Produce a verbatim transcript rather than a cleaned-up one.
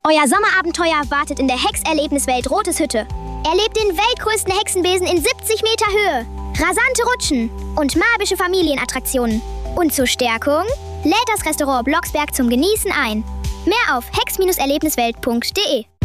Euer Sommerabenteuer wartet in der Hex-Erlebniswelt Rotes Hütte. Erlebt den weltgrößten Hexenbesen in siebzig Meter Höhe, rasante Rutschen und magische Familienattraktionen. Und zur Stärkung lädt das Restaurant Blocksberg zum Genießen ein. Mehr auf hex Erlebniswelt punkt de.